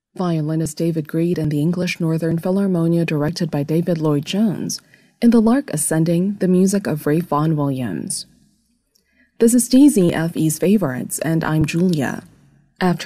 violinist David Gried and the English Northern Philharmonia directed by David Lloyd-Jones, in The Lark Ascending, the music of Ralph Vaughan Williams. This is DZFE's Favorites, and I'm Julia. After